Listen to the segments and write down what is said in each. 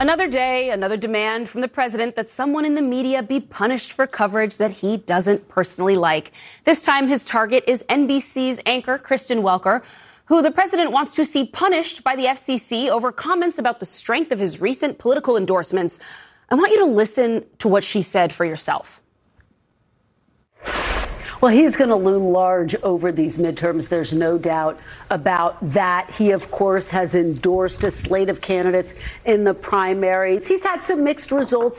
Another day, another demand from the president that someone in the media be punished for coverage that he doesn't personally like. This time, his target is NBC's anchor, Kristen Welker, who the president wants to see punished by the FCC over comments about the strength of his recent political endorsements. I want you to listen to what she said for yourself. Well, he's going to loom large over these midterms. There's no doubt about that. He, of course, has endorsed a slate of candidates in the primaries. He's had some mixed results.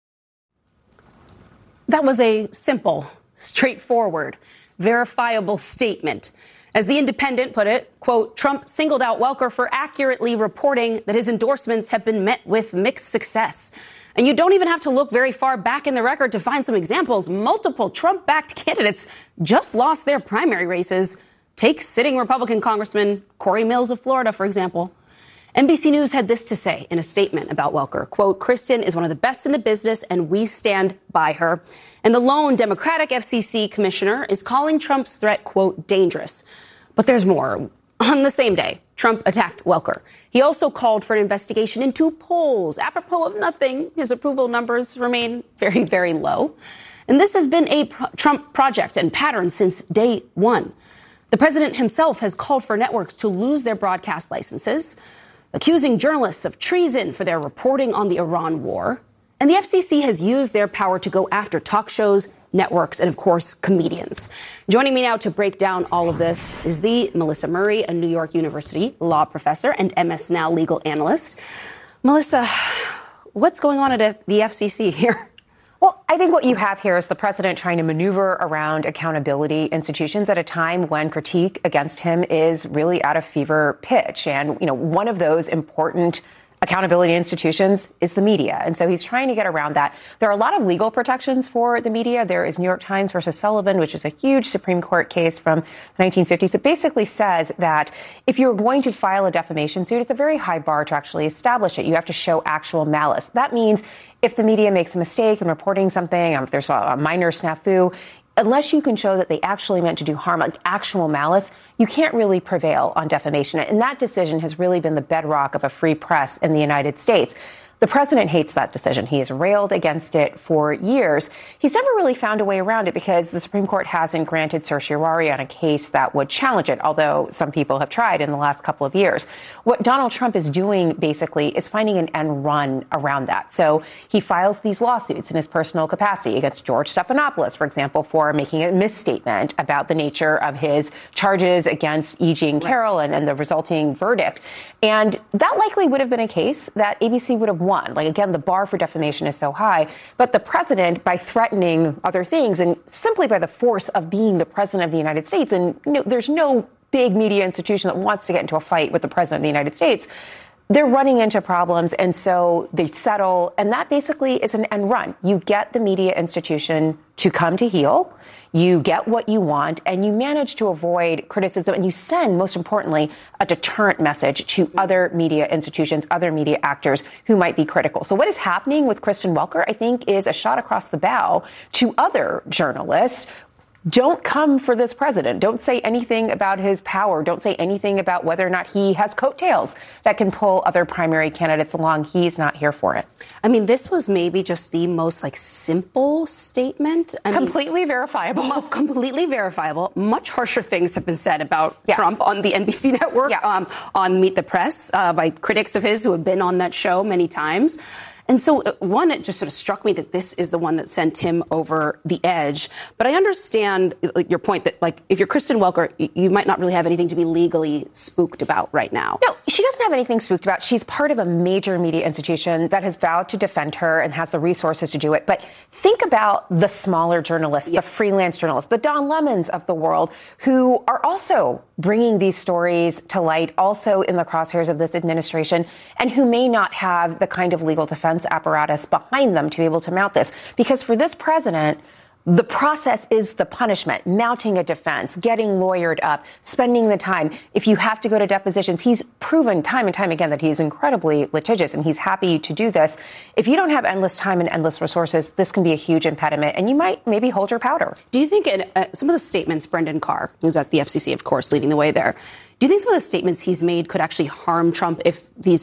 That was a simple, straightforward, verifiable statement. As The Independent put it, quote, Trump singled out Welker for accurately reporting that his endorsements have been met with mixed success. And you don't even have to look very far back in the record to find some examples. Multiple Trump-backed candidates just lost their primary races. Take sitting Republican Congressman Corey Mills of Florida, for example. NBC News had this to say in a statement about Welker. Quote, Kristen is one of the best in the business, and we stand by her. And the lone Democratic FCC commissioner is calling Trump's threat, quote, dangerous. But there's more. On the same day, Trump attacked Welker. He also called for an investigation into polls. Apropos of nothing, his approval numbers remain very, very low. And this has been a Trump project and pattern since day one. The president himself has called for networks to lose their broadcast licenses, accusing journalists of treason for their reporting on the Iran war. And the FCC has used their power to go after talk shows, networks, and, of course, comedians. Joining me now to break down all of this is the Melissa Murray, a New York University law professor and MS Now legal analyst. Melissa, what's going on at the FCC here? Well, I think what you have here is the president trying to maneuver around accountability institutions at a time when critique against him is really at a fever pitch. And, one of those important accountability institutions is the media. And so he's trying to get around that. There are a lot of legal protections for the media. There is New York Times versus Sullivan, which is a huge Supreme Court case from the 1950s. It basically says that if you're going to file a defamation suit, it's a very high bar to actually establish it. You have to show actual malice. That means if the media makes a mistake in reporting something, if there's a minor snafu, unless you can show that they actually meant to do harm, like actual malice, you can't really prevail on defamation. And that decision has really been the bedrock of a free press in the United States. The president hates that decision. He has railed against it for years. He's never really found a way around it because the Supreme Court hasn't granted certiorari on a case that would challenge it, although some people have tried in the last couple of years. What Donald Trump is doing, basically, is finding an end run around that. So he files these lawsuits in his personal capacity against George Stephanopoulos, for example, for making a misstatement about the nature of his charges against E. Jean Carroll and the resulting verdict. And that likely would have been a case that ABC would have won. Like, again, the bar for defamation is so high. But the president, by threatening other things and simply by the force of being the president of the United States, and there's no big media institution that wants to get into a fight with the president of the United States, they're running into problems, and so they settle, and that basically is an end run. You get the media institution to come to heel, you get what you want, and you manage to avoid criticism, and you send, most importantly, a deterrent message to other media institutions, other media actors who might be critical. So what is happening with Kristen Welker, I think, is a shot across the bow to other journalists. Don't come for this president. Don't say anything about his power. Don't say anything about whether or not he has coattails that can pull other primary candidates along. He's not here for it. I mean, this was maybe just the most simple statement. Completely verifiable. Completely verifiable. Much harsher things have been said about Trump on the NBC network, on Meet the Press, by critics of his who have been on that show many times. And so, one, it just sort of struck me that this is the one that sent him over the edge. But I understand your point that, if you're Kristen Welker, you might not really have anything to be legally spooked about right now. No, she doesn't have anything spooked about. She's part of a major media institution that has vowed to defend her and has the resources to do it. But think about the smaller journalists, the freelance journalists, the Don Lemons of the world, who are also bringing these stories to light, also in the crosshairs of this administration, and who may not have the kind of legal defense apparatus behind them to be able to mount this. Because for this president, the process is the punishment, mounting a defense, getting lawyered up, spending the time. If you have to go to depositions, he's proven time and time again that he's incredibly litigious and he's happy to do this. If you don't have endless time and endless resources, this can be a huge impediment, and you might maybe hold your powder. Do you think some of the statements, Brendan Carr, who's at the FCC, of course, leading the way there, do you think some of the statements he's made could actually harm Trump if these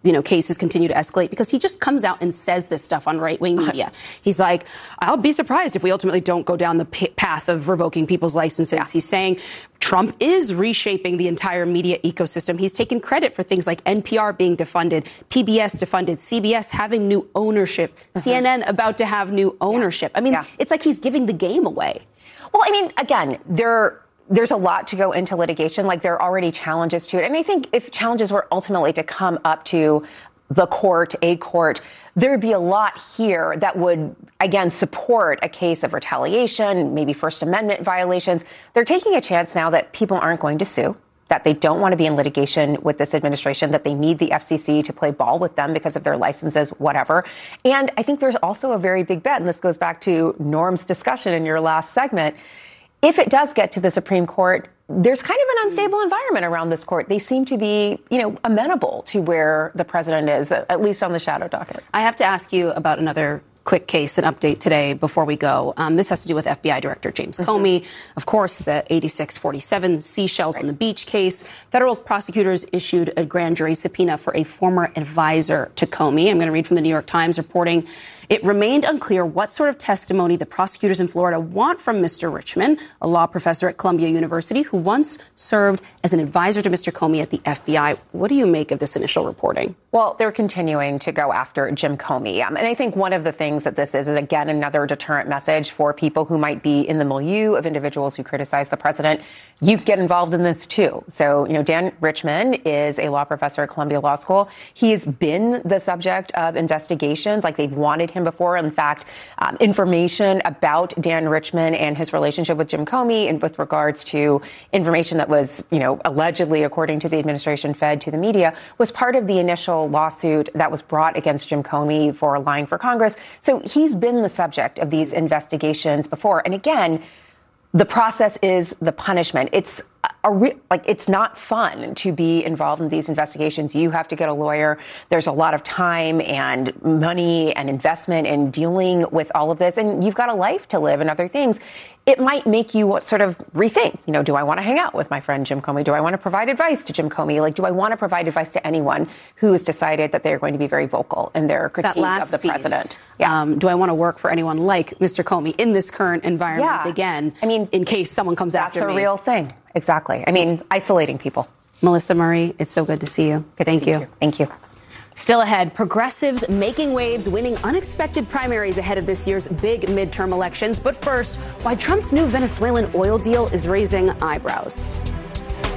cases continue to escalate because he just comes out and says this stuff on right-wing media. He's like, I'll be surprised if we ultimately don't go down the path of revoking people's licenses. Yeah. He's saying Trump is reshaping the entire media ecosystem. He's taken credit for things like NPR being defunded, PBS defunded, CBS having new ownership, CNN about to have new ownership. I mean, it's like he's giving the game away. Well, I mean, again, there's a lot to go into litigation. Like, there are already challenges to it. And I think if challenges were ultimately to come up to the court, a court, there'd be a lot here that would, again, support a case of retaliation, maybe First Amendment violations. They're taking a chance now that people aren't going to sue, that they don't want to be in litigation with this administration, that they need the FCC to play ball with them because of their licenses, whatever. And I think there's also a very big bet, and this goes back to Norm's discussion in your last segment. If it does get to the Supreme Court, there's kind of an unstable environment around this court. They seem to be, amenable to where the president is, at least on the shadow docket. I have to ask you about another quick case, an update today before we go. This has to do with FBI Director James Comey. Of course, the 8647 seashells on the beach case. Federal prosecutors issued a grand jury subpoena for a former advisor to Comey. I'm going to read from the New York Times reporting. It remained unclear what sort of testimony the prosecutors in Florida want from Mr. Richman, a law professor at Columbia University who once served as an advisor to Mr. Comey at the FBI. What do you make of this initial reporting? Well, they're continuing to go after Jim Comey. And I think one of the things that this is, again, another deterrent message for people who might be in the milieu of individuals who criticize the president. You get involved in this, too. So, Dan Richman is a law professor at Columbia Law School. He has been the subject of investigations, like they've wanted him before. In fact, information about Dan Richman and his relationship with Jim Comey and with regards to information that was, allegedly, according to the administration, fed to the media, was part of the initial lawsuit that was brought against Jim Comey for lying for Congress. So he's been the subject of these investigations before. And again, the process is the punishment. It's it's not fun to be involved in these investigations. You have to get a lawyer. There's a lot of time and money and investment in dealing with all of this. And you've got a life to live and other things. It might make you sort of rethink, do I want to hang out with my friend Jim Comey? Do I want to provide advice to Jim Comey? Do I want to provide advice to anyone who has decided that they're going to be very vocal in their critique of the president? Do I want to work for anyone like Mr. Comey in this current environment again? I mean, in case someone comes after me. That's a real thing. Exactly. I mean, isolating people. Melissa Murray, it's so good to see you. Thank you. Thank you. Still ahead, progressives making waves, winning unexpected primaries ahead of this year's big midterm elections. But first, why Trump's new Venezuelan oil deal is raising eyebrows.